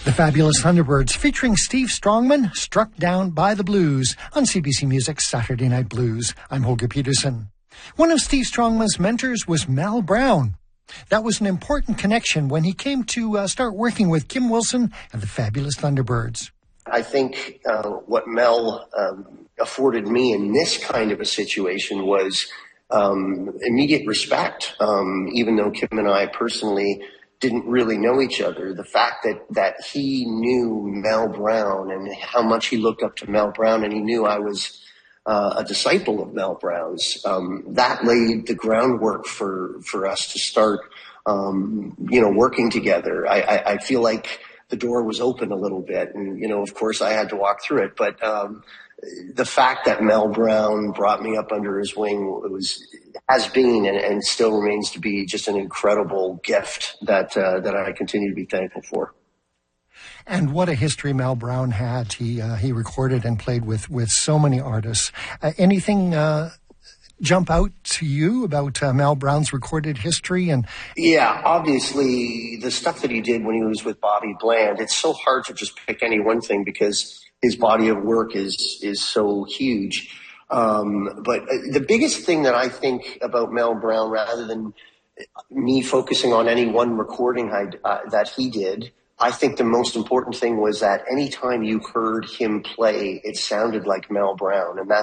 The Fabulous Thunderbirds, featuring Steve Strongman, Struck Down by the Blues, on CBC Music's Saturday Night Blues. I'm Holger Peterson. One of Steve Strongman's mentors was Mel Brown. That was an important connection when he came to start working with Kim Wilson and the Fabulous Thunderbirds. I think what Mel afforded me in this kind of a situation was immediate respect. Even though Kim and I personally didn't really know each other, the fact that he knew Mel Brown and how much he looked up to Mel Brown, and he knew I was a disciple of Mel Brown's, that laid the groundwork for us to start, working together. I feel like the door was open a little bit, and, of course I had to walk through it, but the fact that Mel Brown brought me up under his wing has been and still remains to be just an incredible gift that I continue to be thankful for. And what a history Mel Brown had. He recorded and played with so many artists. Anything jump out to you about Mel Brown's recorded history? Yeah, obviously the stuff that he did when he was with Bobby Bland, it's so hard to just pick any one thing because his body of work is so huge. But the biggest thing that I think about Mel Brown, rather than me focusing on any one recording that he did, I think the most important thing was that anytime you heard him play, it sounded like Mel Brown. And